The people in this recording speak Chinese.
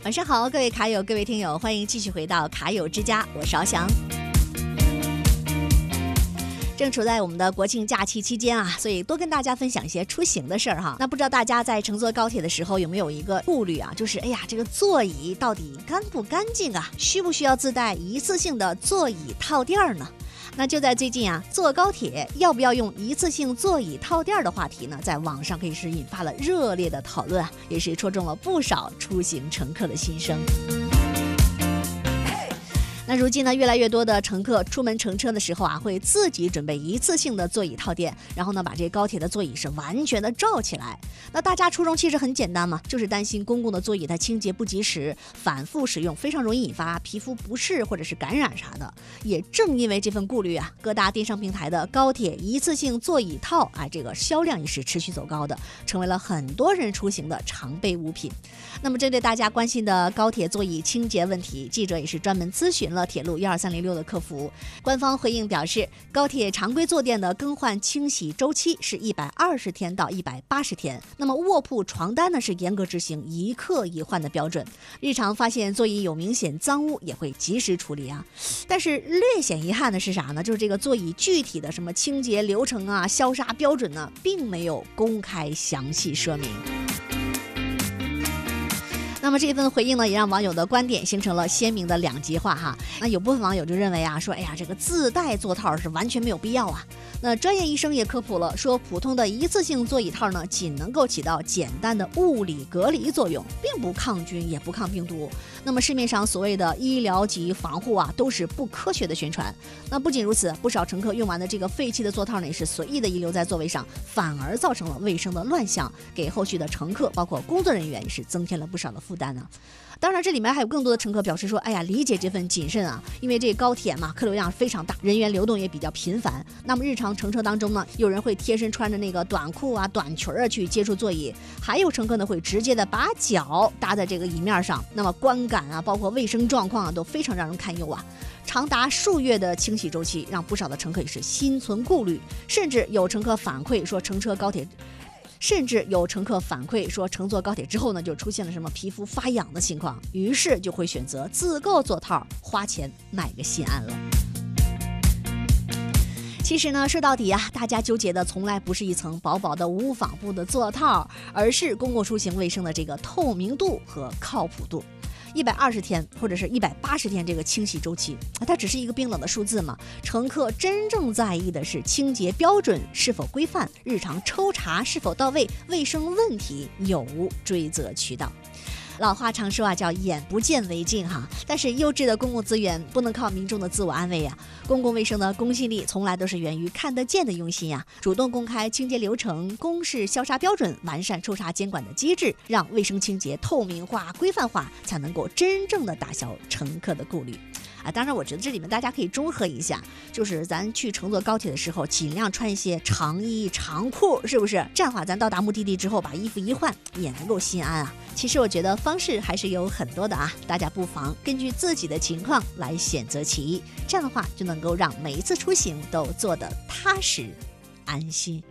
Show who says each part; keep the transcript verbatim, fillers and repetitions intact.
Speaker 1: 晚上好，各位卡友，各位听友，欢迎继续回到卡友之家，我是翱翔。正处在我们的国庆假期期间啊，所以多跟大家分享一些出行的事儿哈。那不知道大家在乘坐高铁的时候有没有一个顾虑啊，就是哎呀，这个座椅到底干不干净啊？需不需要自带一次性的座椅套垫呢？那就在最近啊，坐高铁要不要用一次性座椅套垫的话题呢，在网上可以是引发了热烈的讨论啊，也是戳中了不少出行乘客的心声。那如今呢，越来越多的乘客出门乘车的时候啊，会自己准备一次性的座椅套垫，然后呢，把这高铁的座椅是完全的罩起来。那大家初衷其实很简单嘛，就是担心公共的座椅它清洁不及时，反复使用非常容易引发皮肤不适或者是感染啥的。也正因为这份顾虑啊，各大电商平台的高铁一次性座椅套啊，这个销量也是持续走高的，成为了很多人出行的常备物品。那么针对大家关心的高铁座椅清洁问题，记者也是专门咨询了铁路一二三零六的客服，官方回应表示，高铁常规坐垫的更换清洗周期是一百二十天到一百八十天。那么卧铺床单呢是严格执行一客一换的标准，日常发现座椅有明显脏污也会及时处理啊。但是略显遗憾的是啥呢？就是这个座椅具体的什么清洁流程啊、消杀标准呢，并没有公开详细说明。那么这份回应呢，也让网友的观点形成了鲜明的两极化哈。那有部分网友就认为啊，说哎呀，这个自带座套是完全没有必要啊。那专业医生也科普了，说普通的一次性座椅套呢，仅能够起到简单的物理隔离作用，并不抗菌也不抗病毒。那么市面上所谓的医疗级防护啊，都是不科学的宣传。那不仅如此，不少乘客用完的这个废弃的座套呢，也是随意的遗留在座位上，反而造成了卫生的乱象，给后续的乘客包括工作人员也是增添了不少的负担呢。当然这里面还有更多的乘客表示说，哎呀，理解这份谨慎啊，因为这高铁嘛，客流量非常大，人员流动也比较频繁。那么日常乘车当中呢，有人会贴身穿着那个短裤啊、短裙啊去接触座椅，还有乘客呢会直接的把脚搭在这个椅面上，那么观感啊，包括卫生状况啊，都非常让人堪忧啊。长达数月的清洗周期，让不少的乘客也是心存顾虑，甚至有乘客反馈说，乘车高铁。甚至有乘客反馈说，乘坐高铁之后呢，就出现了什么皮肤发痒的情况，于是就会选择自购座套，花钱买个心安了。其实呢，说到底啊，大家纠结的从来不是一层薄薄的无纺布的座套，而是公共出行卫生的这个透明度和靠谱度。一百二十天或者是一百八十天这个清洗周期，它只是一个冰冷的数字嘛？乘客真正在意的是清洁标准是否规范，日常抽查是否到位，卫生问题有无追责渠道。老话常说啊，叫眼不见为净哈。但是优质的公共资源不能靠民众的自我安慰呀、啊。公共卫生的公信力从来都是源于看得见的用心呀、啊。主动公开清洁流程、公示消杀标准、完善抽查监管的机制，让卫生清洁透明化、规范化，才能够真正的打消乘客的顾虑。啊，当然我觉得这里面大家可以综合一下，就是咱去乘坐高铁的时候，尽量穿一些长衣长裤，是不是？这样的话，咱到达目的地之后，把衣服一换，也能够心安啊。其实我觉得方式还是有很多的啊，大家不妨根据自己的情况来选择其一，这样的话就能够让每一次出行都做得踏实安心。